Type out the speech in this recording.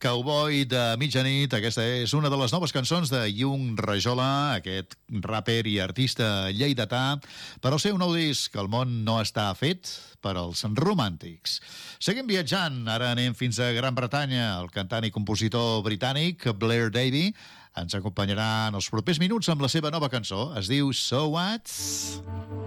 Cowboy de mitjanit. Aquesta és una de les noves cançons de Yung Rajola, aquest rapper i artista lleidatà, per al seu nou disc. El món no està fet per als romàntics. Seguim viatjant. Ara anem fins a Gran Bretanya. El cantant i compositor britànic Blair Davey ens acompanyarà en els propers minuts amb la seva nova cançó. Es diu So What?